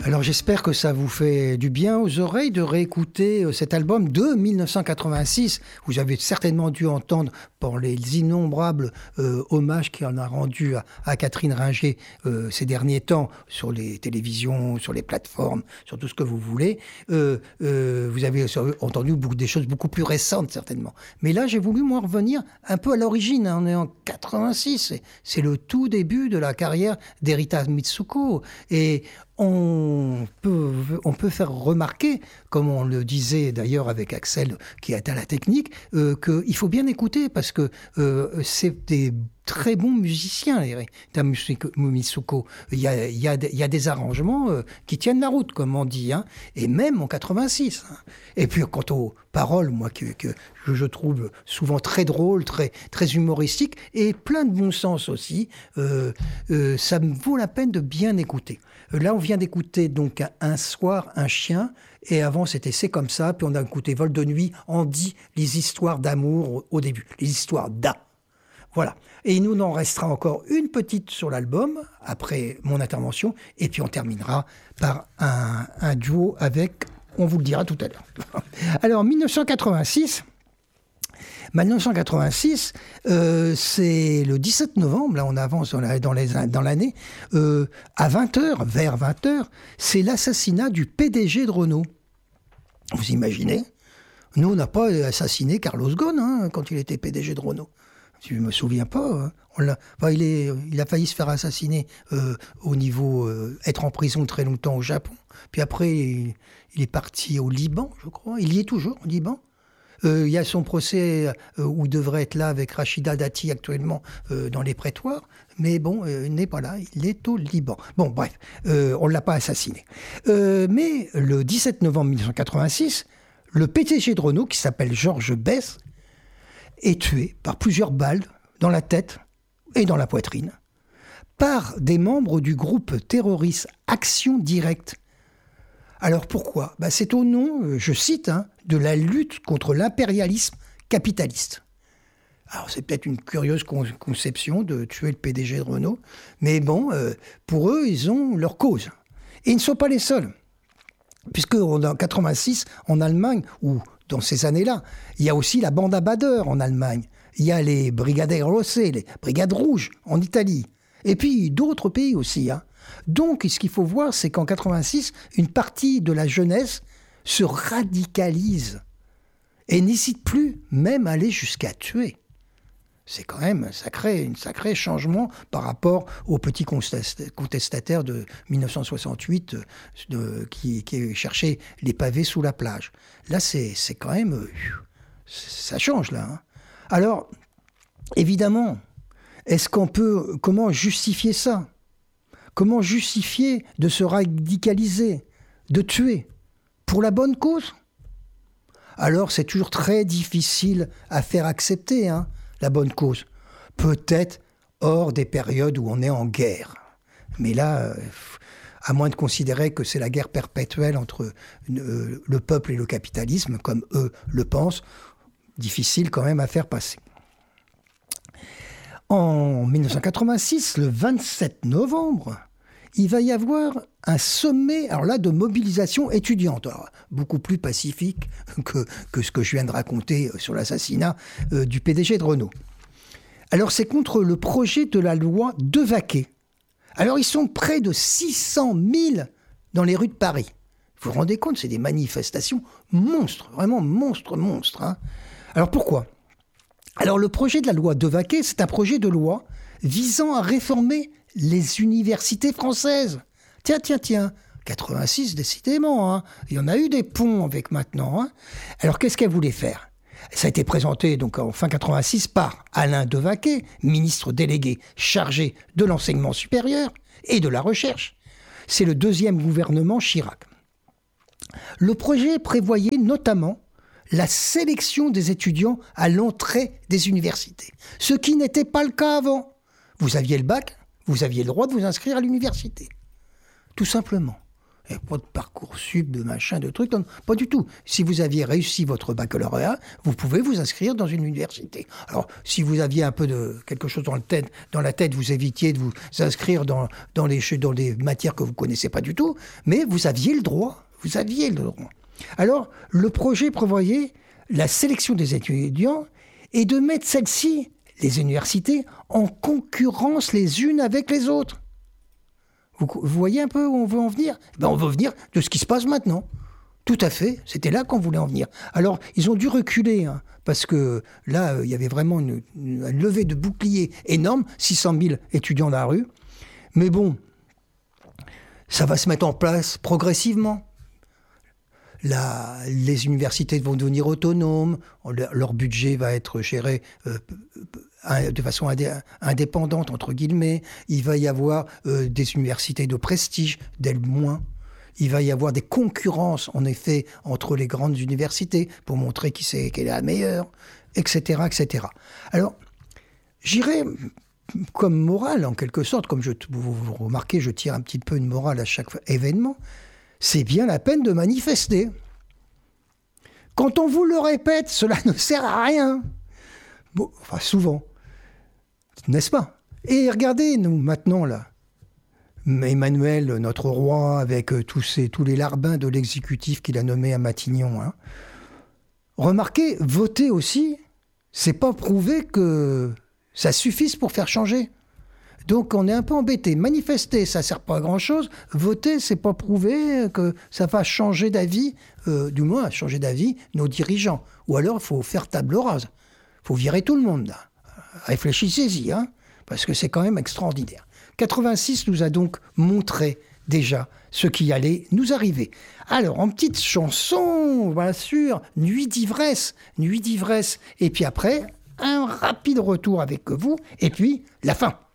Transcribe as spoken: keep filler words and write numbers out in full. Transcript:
Alors j'espère que ça vous fait du bien aux oreilles de réécouter cet album de mille neuf cent quatre-vingt-six. Vous avez certainement dû entendre pour les innombrables euh, hommages qu'il en a rendu à, à Catherine Ringer euh, ces derniers temps sur les télévisions, sur les plateformes, sur tout ce que vous voulez. Euh, euh, vous avez entendu beaucoup, des choses beaucoup plus récentes certainement. Mais là j'ai voulu moi revenir un peu à l'origine. Hein. On est en quatre-vingt-six, c'est, c'est le tout début de la carrière d'Erita Mitsuko. Et On peut, on peut faire remarquer, comme on le disait d'ailleurs avec Axel qui est à la technique, euh, qu'il faut bien écouter parce que euh, c'est des très bons musiciens, les Mitsuko. Il y a, il y a, il y a des arrangements euh, qui tiennent la route, comme on dit, hein, et même en quatre-vingt-six. Hein. Et puis quant aux paroles, moi, que, que je trouve souvent très drôles, très, très humoristiques et plein de bon sens aussi, euh, euh, ça me vaut la peine de bien écouter. Là, on vient d'écouter donc Un soir, un chien, et avant c'était C'est comme ça, puis on a écouté Vol de nuit, on dit les histoires d'amour au, au début, les histoires d'A. Voilà. Et il nous en restera encore une petite sur l'album, après mon intervention, et puis on terminera par un, un duo avec, on vous le dira tout à l'heure. Alors, mille neuf cent quatre-vingt-six... mille neuf cent quatre-vingt-six, euh, c'est le dix-sept novembre, là on avance dans, la, dans, les, dans l'année, euh, à vingt heures, vers vingt heures, c'est l'assassinat du P D G de Renault. Vous imaginez ? Nous, on n'a pas assassiné Carlos Ghosn hein, quand il était P D G de Renault. Je ne me souviens pas. Hein. On l'a, enfin, il, est, il a failli se faire assassiner euh, au niveau euh, être en prison très longtemps au Japon. Puis après, il, il est parti au Liban, je crois. Il y est toujours au Liban. Euh, il y a son procès euh, où devrait être là avec Rachida Dati actuellement euh, dans les prétoires. Mais bon, euh, il n'est pas là, il est au Liban. Bon, bref, euh, on ne l'a pas assassiné. Euh, mais le dix-sept novembre mille neuf cent quatre-vingt-six, le P D G de Renault, qui s'appelle Georges Besse, est tué par plusieurs balles dans la tête et dans la poitrine par des membres du groupe terroriste Action Directe. Alors pourquoi ? Ben c'est au nom, je cite, hein, de la lutte contre l'impérialisme capitaliste. Alors c'est peut-être une curieuse con- conception de tuer le P D G de Renault, mais bon, euh, pour eux, ils ont leur cause. Et ils ne sont pas les seuls. Puisque en quatre-vingt-six, en Allemagne, ou dans ces années-là, il y a aussi la bande à Bader en Allemagne. Il y a les Brigade Rosse, les Brigades Rouges en Italie. Et puis d'autres pays aussi, hein. Donc, ce qu'il faut voir, c'est qu'en quatre-vingt-six, une partie de la jeunesse se radicalise et n'hésite plus même à aller jusqu'à tuer. C'est quand même un sacré, un sacré changement par rapport aux petits contestataires de mille neuf cent soixante-huit de, qui, qui cherchaient les pavés sous la plage. Là, c'est, c'est quand même... Ça change, là. Hein. Alors, évidemment, est-ce qu'on peut... Comment justifier ça ? Comment justifier de se radicaliser, de tuer, pour la bonne cause ? Alors c'est toujours très difficile à faire accepter, hein, la bonne cause. Peut-être hors des périodes où on est en guerre. Mais là, euh, à moins de considérer que c'est la guerre perpétuelle entre euh, le peuple et le capitalisme, comme eux le pensent, difficile quand même à faire passer. En mille neuf cent quatre-vingt-six, le vingt-sept novembre, il va y avoir un sommet, alors là, de mobilisation étudiante, alors, beaucoup plus pacifique que, que ce que je viens de raconter sur l'assassinat euh, du P D G de Renault. Alors, c'est contre le projet de la loi Devaquet. Alors, ils sont près de six cent mille dans les rues de Paris. Vous vous rendez compte, c'est des manifestations monstres, vraiment monstres, monstres. Hein. Alors, pourquoi ? Alors, le projet de la loi Devaquet, c'est un projet de loi visant à réformer les universités françaises. Tiens, tiens, tiens, quatre-vingt-six, décidément, hein. Il y en a eu des ponts avec maintenant. Hein. Alors, qu'est-ce qu'elle voulait faire ? Ça a été présenté donc en fin quatre-vingt-six par Alain Devaquet, ministre délégué chargé de l'enseignement supérieur et de la recherche. C'est le deuxième gouvernement Chirac. Le projet prévoyait notamment la sélection des étudiants à l'entrée des universités, ce qui n'était pas le cas avant. Vous aviez le bac, vous aviez le droit de vous inscrire à l'université. Tout simplement. Il n'y a pas de Parcoursup, de machin, de trucs. Non, pas du tout. Si vous aviez réussi votre baccalauréat, vous pouvez vous inscrire dans une université. Alors, si vous aviez un peu de quelque chose dans, le tête, dans la tête, vous évitiez de vous inscrire dans, dans, les, dans des matières que vous ne connaissez pas du tout, mais vous aviez le droit. Vous aviez le droit. Alors, le projet prévoyait la sélection des étudiants et de mettre celles-ci, les universités, en concurrence les unes avec les autres. Vous, vous voyez un peu où on veut en venir ? Ben, on veut venir de ce qui se passe maintenant. Tout à fait, c'était là qu'on voulait en venir. Alors, ils ont dû reculer, hein, parce que là, euh, il y avait vraiment une, une levée de bouclier énorme, six cent mille étudiants dans la rue. Mais bon, ça va se mettre en place progressivement. La, les universités vont devenir autonomes, leur, leur budget va être géré euh, de façon indé, indépendante, entre guillemets. Il va y avoir euh, des universités de prestige, d'elles moins. Il va y avoir des concurrences, en effet, entre les grandes universités pour montrer qui c'est, quelle est la meilleure, et cetera, et cetera. Alors, j'irai comme morale, en quelque sorte, comme je, vous, vous remarquez, je tire un petit peu une morale à chaque événement. C'est bien la peine de manifester. Quand on vous le répète, cela ne sert à rien. Bon, enfin, souvent. N'est-ce pas ? Et regardez, nous, maintenant, là, Emmanuel, notre roi, avec tous, ces, tous les larbins de l'exécutif qu'il a nommé à Matignon. Hein. Remarquez, voter aussi, c'est pas prouvé que ça suffise pour faire changer. Donc on est un peu embêté. Manifester, ça ne sert pas à grand-chose. Voter, c'est pas prouvé que ça va changer d'avis, euh, du moins changer d'avis nos dirigeants. Ou alors il faut faire table rase. Il faut virer tout le monde. Là. Réfléchissez-y, hein, parce que c'est quand même extraordinaire. quatre-vingt-six nous a donc montré déjà ce qui allait nous arriver. Alors, en petite chanson, bien sûr, Nuit d'ivresse, Nuit d'ivresse. Et puis après, un rapide retour avec vous, et puis la fin.